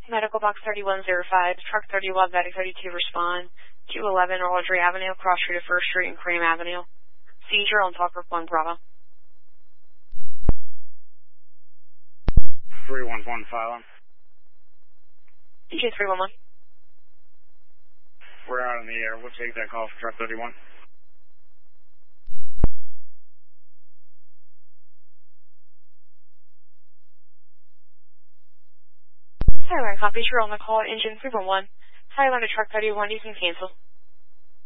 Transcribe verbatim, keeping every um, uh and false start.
Medical box thirty-one oh five, truck thirty-one, medic thirty-two, respond. two eleven Audrey Avenue, cross street of First Street and Cream Avenue. Seizure on Talker one Bravo. three one one, file. D J three one one. We're out in the air. We'll take that call for truck thirty-one. Highline copies, you're on the call, engine three one one. Highline to truck thirty-one, you can cancel.